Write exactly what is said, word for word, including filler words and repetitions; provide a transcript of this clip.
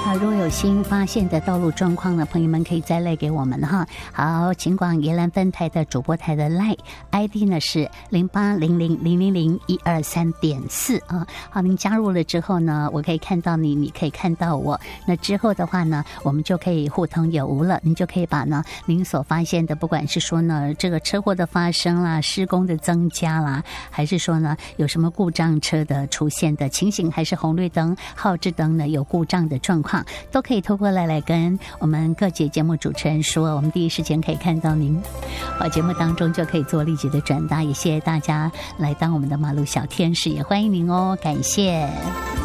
好，如果有新发现的道路状况呢，朋友们可以再赖给我们哈。好，请广宜兰分台的主播台的赖 I D 呢是零八零零零零零一二三点四啊。好，您加入了之后呢，我可以看到你，你可以看到我。那之后的话呢，我们就可以互通有无了。您就可以把呢您所发现的，不管是说呢这个车祸的发生啦、施工的增加啦，还是说呢有什么故障车的出现的情形，还是红绿灯、号志灯呢有故障的状况。都可以透过来来跟我们各节节目主持人说，我们第一时间可以看到您。好，节目当中就可以做立即的转达，也谢谢大家来当我们的马路小天使，也欢迎您哦，感谢。